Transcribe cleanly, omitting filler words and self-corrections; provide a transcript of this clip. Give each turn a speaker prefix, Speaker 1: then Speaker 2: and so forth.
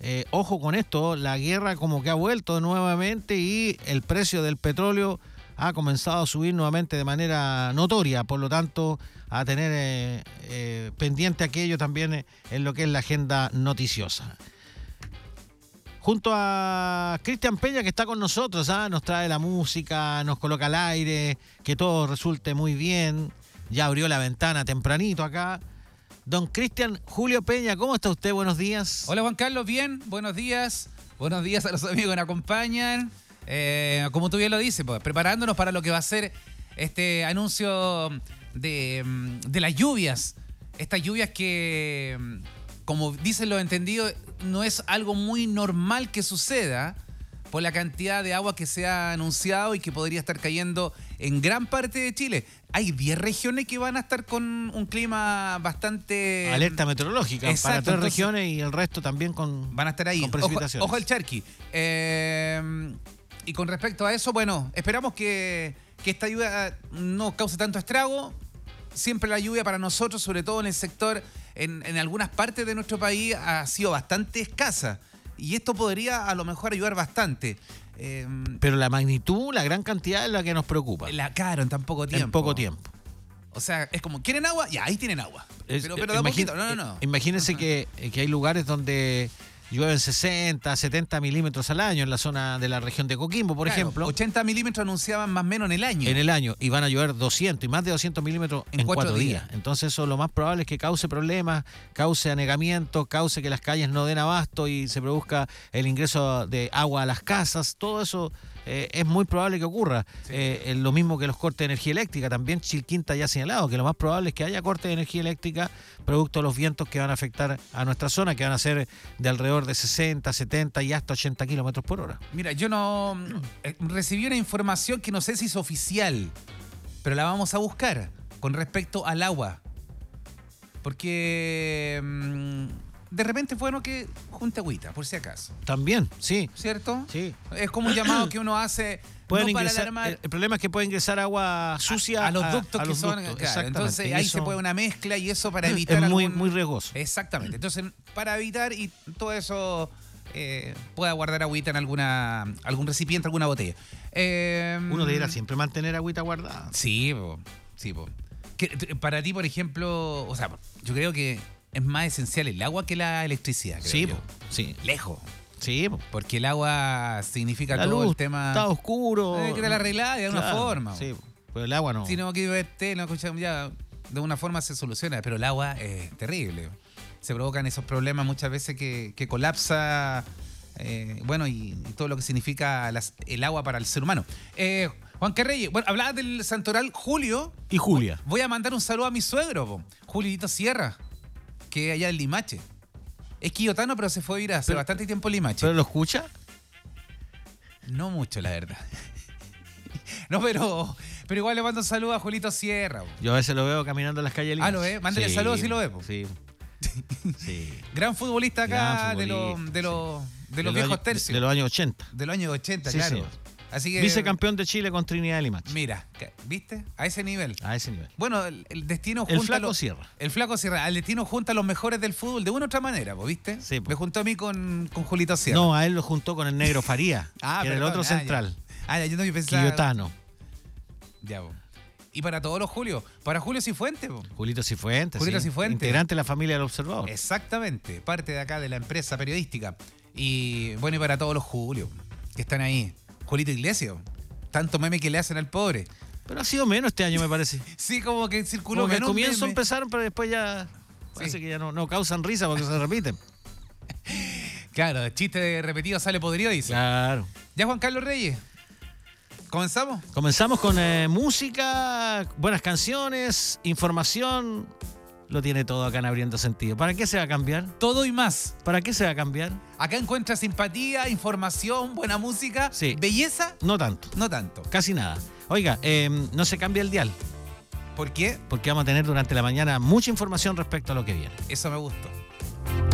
Speaker 1: ojo con esto, la guerra como que ha vuelto nuevamente y el precio del petróleo ha comenzado a subir nuevamente de manera notoria, por lo tanto a tener pendiente aquello también en lo que es la agenda noticiosa. Junto a Cristian Peña, que está con nosotros, nos trae la música, nos coloca al aire, que todo resulte muy bien. Ya abrió la ventana tempranito acá. Don Cristian Julio Peña, ¿cómo está usted? Buenos días.
Speaker 2: Hola Juan Carlos, bien, buenos días. Buenos días a los amigos que nos acompañan. Como tú bien lo dices, pues, preparándonos para lo que va a ser este anuncio de las lluvias. Estas lluvias que, como dicen los entendidos, no es algo muy normal que suceda por la cantidad de agua que se ha anunciado y que podría estar cayendo en gran parte de Chile. Hay 10 regiones que van a estar con un clima bastante...
Speaker 1: Alerta meteorológica.
Speaker 2: Exacto,
Speaker 1: para 3
Speaker 2: entonces,
Speaker 1: regiones y el resto también
Speaker 2: van a estar ahí.
Speaker 1: Con precipitaciones.
Speaker 2: Ojo al charqui. Y con respecto a eso, bueno, esperamos que esta lluvia no cause tanto estrago. Siempre la lluvia para nosotros, sobre todo en el sector, en algunas partes de nuestro país, ha sido bastante escasa. Y esto podría a lo mejor ayudar bastante.
Speaker 1: Pero la magnitud, la gran cantidad es la que nos preocupa.
Speaker 2: Claro, en tan poco tiempo.
Speaker 1: En poco tiempo.
Speaker 2: O sea, es como, ¿quieren agua? Ya, ahí tienen agua. Pero de a poquito, no.
Speaker 1: Imagínense que hay lugares donde llueven 60, 70 milímetros al año en la zona de la región de Coquimbo, por ejemplo.
Speaker 2: 80 milímetros anunciaban más o menos en el año.
Speaker 1: En el año, y van a llover 200 y más de 200 milímetros en 4 días. Entonces eso lo más probable es que cause problemas, cause anegamiento, cause que las calles no den abasto y se produzca el ingreso de agua a las casas. Todo eso es muy probable que ocurra.
Speaker 2: Sí.
Speaker 1: Lo mismo que los cortes de energía eléctrica. También Chilquinta ya ha señalado que lo más probable es que haya cortes de energía eléctrica producto de los vientos que van a afectar a nuestra zona, que van a ser de alrededor de 60, 70 y hasta 80 kilómetros por hora.
Speaker 2: Mira, yo no recibí una información que no sé si es oficial, pero la vamos a buscar con respecto al agua. Porque de repente es bueno que junte agüita, por si acaso.
Speaker 1: También, sí.
Speaker 2: ¿Cierto?
Speaker 1: Sí.
Speaker 2: Es como un llamado que uno hace.
Speaker 1: Pueden
Speaker 2: no para
Speaker 1: ingresar,
Speaker 2: alarmar,
Speaker 1: el problema es que puede ingresar agua sucia
Speaker 2: a los ductos
Speaker 1: a
Speaker 2: que
Speaker 1: los
Speaker 2: son.
Speaker 1: ductos.
Speaker 2: Claro, entonces ahí se puede una mezcla y eso para evitar.
Speaker 1: Es muy riesgoso.
Speaker 2: Exactamente. Entonces, para evitar y todo eso. Pueda guardar agüita en algún recipiente, alguna botella.
Speaker 1: Uno debería siempre mantener agüita guardada.
Speaker 2: Sí, po. Para ti, por ejemplo, o sea, yo creo que es más esencial el agua que la electricidad. Creo
Speaker 1: Sí,
Speaker 2: yo.
Speaker 1: sí.
Speaker 2: Lejos.
Speaker 1: Sí,
Speaker 2: porque el agua significa
Speaker 1: la
Speaker 2: todo
Speaker 1: luz,
Speaker 2: el tema.
Speaker 1: está oscuro.
Speaker 2: Que te la arreglás de alguna forma.
Speaker 1: Sí, pero el agua no.
Speaker 2: Si no, que no escuchamos ya, de una forma se soluciona, pero el agua es terrible. Se provocan esos problemas muchas veces que colapsa, y todo lo que significa el agua para el ser humano. Juan Carreyes, bueno, hablabas del santoral Julio.
Speaker 1: Y Julia.
Speaker 2: Voy a mandar un saludo a mi suegro, Julito Sierra, que es allá en Limache. Es quillotano, pero se fue a vivir hace bastante tiempo en Limache.
Speaker 1: ¿Pero lo escucha?
Speaker 2: No mucho, la verdad. No, pero igual le mando un saludo a Julito Sierra.
Speaker 1: Yo a veces lo veo caminando en las calles de Limache.
Speaker 2: ¿Lo ve? Mándale saludos si lo ve.
Speaker 1: Sí. Sí.
Speaker 2: Gran futbolista acá.
Speaker 1: Gran futbolista,
Speaker 2: de los viejos tercios.
Speaker 1: De los años 80.
Speaker 2: De los años 80,
Speaker 1: sí,
Speaker 2: claro.
Speaker 1: Sí.
Speaker 2: Así que,
Speaker 1: vicecampeón de Chile con Trinidad de Limache.
Speaker 2: Mira, ¿viste? A ese nivel.
Speaker 1: A ese nivel.
Speaker 2: Bueno, el destino junta...
Speaker 1: El Flaco Sierra.
Speaker 2: El Flaco Sierra. El destino junta a los mejores del fútbol de una u otra manera, ¿viste?
Speaker 1: Sí.
Speaker 2: Me juntó a mí con Julito Sierra.
Speaker 1: No, a él lo juntó con el Negro Faría, que era el otro central.
Speaker 2: Yo no pensaba...
Speaker 1: Quillotano.
Speaker 2: Ya, y para todos los Julios. Para Julio Cifuentes,
Speaker 1: Julito Cifuentes.
Speaker 2: Julito Cifuentes.
Speaker 1: Integrante de la familia del Observador.
Speaker 2: Exactamente. Parte de acá de la empresa periodística. Y bueno, y para todos los Julios que están ahí. Julito Iglesias. Tanto meme que le hacen al pobre.
Speaker 1: Pero ha sido menos este año, me parece.
Speaker 2: Sí, como que circuló
Speaker 1: como que
Speaker 2: menos.
Speaker 1: Al comienzo
Speaker 2: meme.
Speaker 1: empezaron, pero después ya parece que ya no causan risa porque se repiten.
Speaker 2: Claro, chiste repetido sale podrido, dice.
Speaker 1: Claro.
Speaker 2: Ya, Juan Carlos Reyes. ¿Comenzamos?
Speaker 1: Comenzamos con música, buenas canciones, información. Lo tiene todo acá en Abriendo Sentido. ¿Para qué se va a cambiar?
Speaker 2: Todo y más.
Speaker 1: ¿Para qué se va a cambiar?
Speaker 2: Acá encuentras simpatía, información, buena música.
Speaker 1: Sí.
Speaker 2: ¿Belleza?
Speaker 1: No tanto.
Speaker 2: No tanto.
Speaker 1: Casi nada. Oiga, no se cambia el dial.
Speaker 2: ¿Por qué?
Speaker 1: Porque vamos a tener durante la mañana mucha información respecto a lo que viene.
Speaker 2: Eso me gustó.